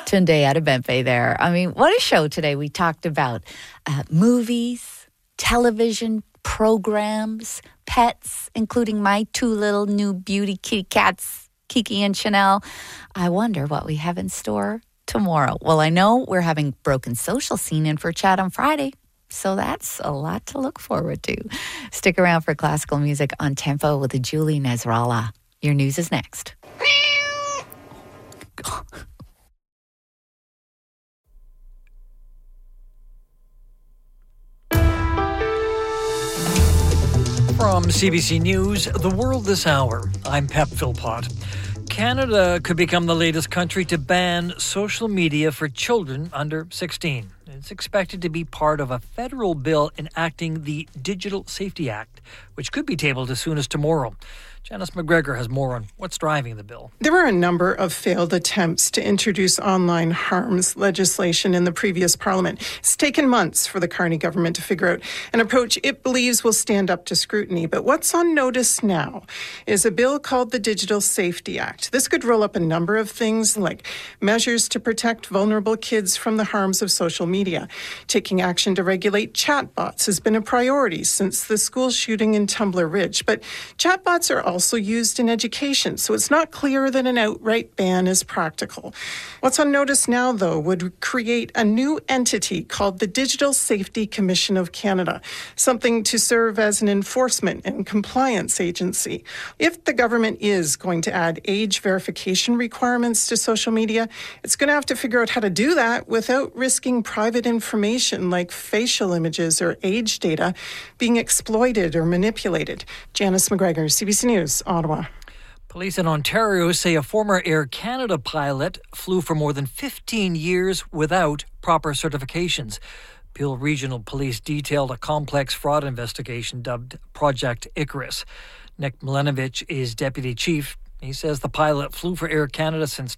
Tunde Adebempe there. I mean, what a show today. We talked about movies, television, programs, pets, including my two little new beauty kitty cats, Kiki and Chanel. I wonder what we have in store tomorrow. Well, I know we're having Broken Social Scene in for chat on Friday, so that's a lot to look forward to. Stick around for classical music on Tempo with Julie Nasrallah. Your news is next. From CBC News, The World This Hour, I'm Pep Philpott. Canada could become the latest country to ban social media for children under 16. It's expected to be part of a federal bill enacting the Digital Safety Act, which could be tabled as soon as tomorrow. Janice McGregor has more on what's driving the bill. There were a number of failed attempts to introduce online harms legislation in the previous parliament. It's taken months for the Carney government to figure out an approach it believes will stand up to scrutiny. But what's on notice now is a bill called the Digital Safety Act. This could roll up a number of things like measures to protect vulnerable kids from the harms of social media. Taking action to regulate chatbots has been a priority since the school shooting in Tumbler Ridge. But chatbots are also used in education, so it's not clear that an outright ban is practical. What's on notice now, though, would create a new entity called the Digital Safety Commission of Canada, something to serve as an enforcement and compliance agency. If the government is going to add age verification requirements to social media, it's going to have to figure out how to do that without risking private information like facial images or age data being exploited or manipulated. Janice McGregor, CBC News, Ottawa. Police in Ontario say a former Air Canada pilot flew for more than 15 years without proper certifications. Peel Regional Police detailed a complex fraud investigation dubbed Project Icarus. Nick Malenovich is deputy chief. He says the pilot flew for Air Canada since